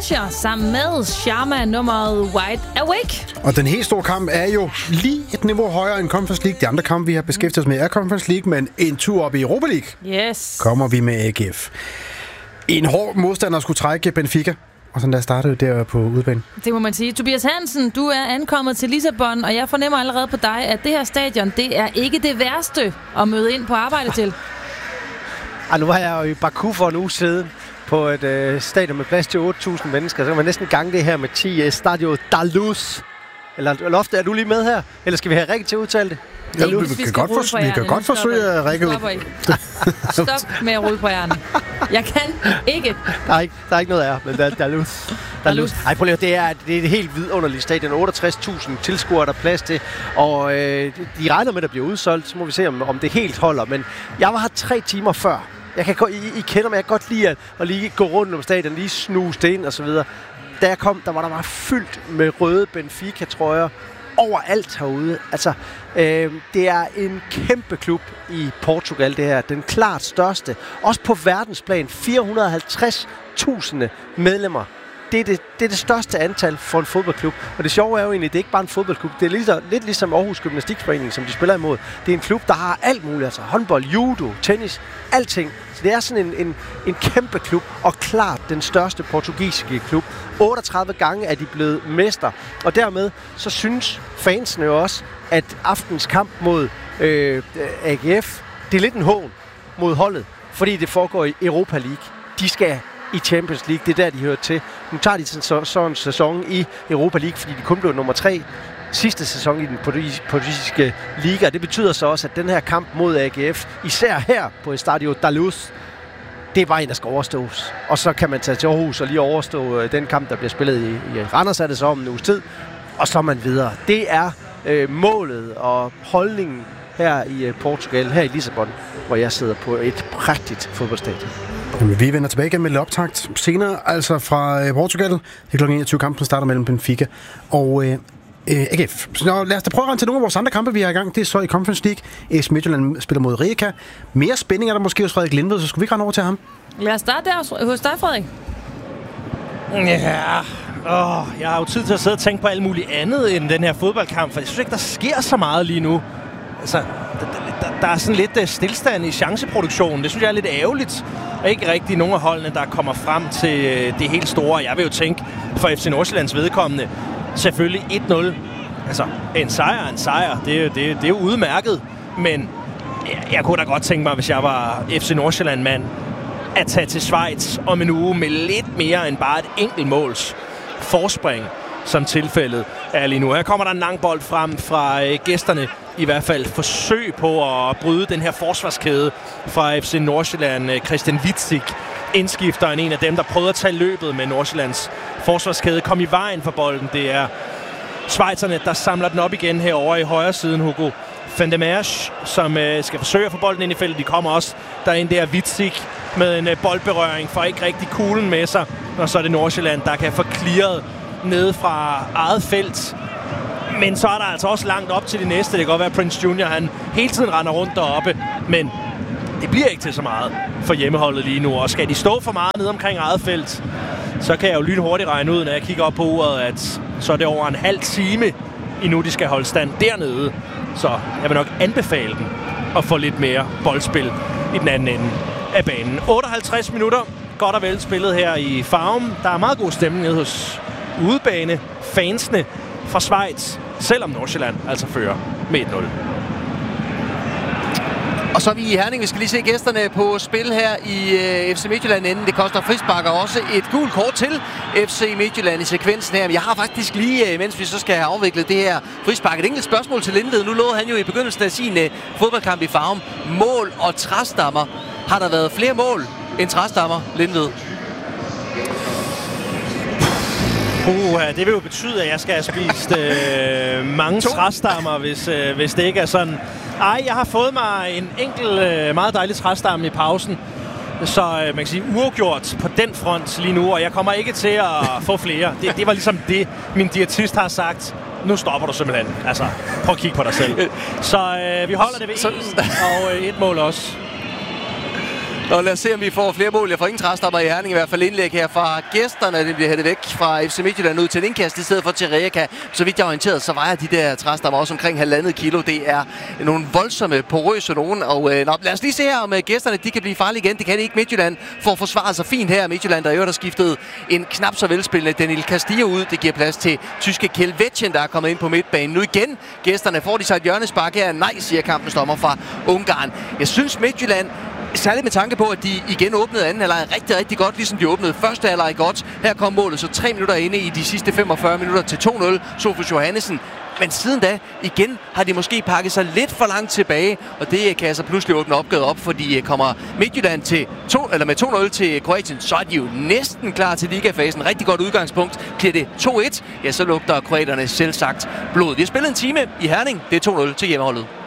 Pleasure sammen med Sharma nummeret Wide Awake. Og den helt store kamp er jo lige et niveau højere end Conference League. De andre kampe, vi har beskæftiget os med, er Conference League, men en tur op i Europa League. Yes. Kommer vi med AGF. En hård modstander skulle trække Benfica. Og sådan der startede der på udebane. Det må man sige. Tobias Hansen, du er ankommet til Lissabon, og jeg fornemmer allerede på dig, at det her stadion, det er ikke det værste at møde ind på arbejde til. Nu var jeg jo i Baku for en uge siden på et stadion med plads til 8.000 mennesker. Så kan man næsten gange det her med 10 Stadio da Luz. Eller Lofte, er du lige med her? Eller skal vi have Rikke til at udtale det? Ja, vi kan godt forsøge at række ud. Stop med at rulle på hjernen. Jeg kan ikke. Der er ikke noget af, men der er lus. Ej, prøv lige, det er et helt vidunderligt stadion. 68.000 tilskuere, der er plads til. Og de regner med, at der bliver udsolgt. Så må vi se, om det helt holder. Men jeg var her 3 timer før. I kender mig, jeg kan godt lide at lige gå rundt om stadion, lige snuse det ind og så videre. Da jeg kom, der var der fyldt med røde Benfica-trøjer overalt herude. Altså, det er en kæmpe klub i Portugal, det her. Den klart største. Også på verdensplan. 450.000 medlemmer. Det er det største antal for en fodboldklub. Og det sjove er jo egentlig, det er ikke bare en fodboldklub. Det er lidt ligesom Aarhus Gymnastikforening, som de spiller imod. Det er en klub, der har alt muligt. Altså håndbold, judo, tennis, alting. Så det er sådan en kæmpe klub, og klart den største portugisiske klub. 38 gange er de blevet mester. Og dermed så synes fansene jo også, at aftens kamp mod AGF, det er lidt en hån mod holdet, fordi det foregår i Europa League. De skal i Champions League, det er der, de hører til. Nu tager de sådan en sæson i Europa League, fordi de kun blev nummer 3 sidste sæson i den portugisiske liga. Det betyder så også, at den her kamp mod AGF, især her på Estadio da Luz, det er bare en, der skal overstås. Og så kan man tage til Aarhus og lige overstå den kamp, der bliver spillet i Randers, er det så om en uges tid. Og så er man videre. Det er målet og holdningen her i Portugal, her i Lissabon, hvor jeg sidder på et prægtigt fodboldstadion. Jamen, vi vender tilbage igen med lidt optakt senere, altså fra Portugal. Det er kl. 21, kampen starter mellem Benfica og AGF. Så lad os da prøve at rende til nogle af vores andre kampe, vi har i gang. Det er så i Conference League. AS Midtjylland spiller mod Rijeka. Mere spænding er der måske hos Frederik Lindved, så skulle vi ikke rende over til ham? Lad os starte der hos dig, Frederik. Ja, jeg har jo tid til at sidde og tænke på alt muligt andet end den her fodboldkamp, for jeg synes ikke, der sker så meget lige nu. Altså, der er sådan lidt stillstand i chanceproduktionen. Det synes jeg er lidt ærgerligt. Og ikke rigtig nogen af holdene, der kommer frem til det helt store. Jeg vil jo tænke, for FC Nordsjællands vedkommende, selvfølgelig 1-0. Altså, en sejr. Det er jo udmærket. Men jeg kunne da godt tænke mig, hvis jeg var FC Nordsjælland-mand, at tage til Schweiz om en uge med lidt mere end bare et enkelt måls forspring, som tilfældet er lige nu. Her kommer der en lang bold frem fra gæsterne. I hvert fald forsøg på at bryde den her forsvarskæde fra FC Nordsjælland. Christian Witzig, indskifteren, en af dem, der prøvede at tage løbet med Nordsjællands forsvarskæde, kom i vejen for bolden. Det er schweizerne, der samler den op igen herovre i højre siden. Hugo van der Merch, som skal forsøge at få bolden ind i feltet. De kommer også derind der. Witzig med en boldberøring, får ikke rigtig kuglen med sig. Og så er det Nordsjælland, der kan få clearet nede fra eget felt. Men så er der altså også langt op til det næste. Det kan godt være, at Prince Junior, han hele tiden render rundt deroppe. Men det bliver ikke til så meget for hjemmeholdet lige nu. Og skal de stå for meget nede omkring eget felt, så kan jeg jo lynhurtigt regne ud, når jeg kigger op på uret, at så er det over en halv time endnu, de skal holde stand dernede. Så jeg vil nok anbefale dem at få lidt mere boldspil i den anden ende af banen. 58 minutter. Godt og vel spillet her i Farum. Der er meget god stemning nede hos udebane. Fansene fra Schweiz, selvom Nordsjælland altså fører med 1-0. Og så er vi i Herning. Vi skal lige se gæsterne på spil her i FC Midtjylland inden. Det koster frispark og også et gult kort til FC Midtjylland i sekvensen her. Jeg har faktisk lige, mens vi så skal have afviklet det her frispark, et enkelt spørgsmål til Lindved. Nu lovede han jo i begyndelsen af sin fodboldkamp i Farum mål og træstammer. Har der været flere mål end træstammer, Lindved? Det vil jo betyde, at jeg skal have spist mange træstammer, hvis det ikke er sådan. Ej, jeg har fået mig en enkelt meget dejlig træstamme i pausen. Så man kan sige uafgjort på den front lige nu, og jeg kommer ikke til at få flere. Det var ligesom det, min diætist har sagt. Nu stopper du simpelthen. Altså, prøv at kigge på dig selv. Så vi holder det ved 1 og et mål også. Og lad os se, om vi får flere mål. Jeg får ingen træstammer i Herning, i hvert fald indlæg her fra gæsterne. Det bliver hættet væk fra FC Midtjylland ud til en indkast i stedet for til Rijeka. Så vidt jeg er orienteret, så vejer de der træstammer også omkring 1,5 kilo. Det er nogle voldsomme, porøse nogen. Og lad os lige se her, om gæsterne de kan blive farlige igen. Det kan de ikke. Midtjylland får forsvaret sig fint her. Midtjylland, der i øvrigt har skiftet en knap så velspillende Daniel Castillo ud. Det giver plads til tyske Kelvetjen, der er kommet ind på midtbanen. Nu igen, gæsterne får de sig et hjørnespark her. Nej, siger kampens dommer fra Ungarn. Jeg synes Midtjylland, særligt med tanke på, at de igen åbnede anden halvleg rigtig, rigtig godt, ligesom de åbnede første halvleg godt. Her kom målet så 3 minutter inde i de sidste 45 minutter til 2-0. Sofus Johannesen. Men siden da, igen, har de måske pakket sig lidt for langt tilbage, og det kan altså pludselig åbne opgavet op, fordi kommer Midtjylland til med 2-0 til Kroatien, så er de jo næsten klar til ligafasen. Rigtig godt udgangspunkt. Bliver det 2-1, ja, så lugter kroaterne selvsagt blod. Vi har spillet en time i Herning. Det er 2-0 til hjemmeholdet.